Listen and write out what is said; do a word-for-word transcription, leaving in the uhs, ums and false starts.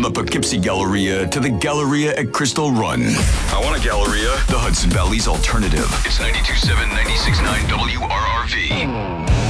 From the Poughkeepsie Galleria to the Galleria at Crystal Run. I want a Galleria. The Hudson Valley's alternative. It's ninety-two point seven, ninety-six point nine W R R V.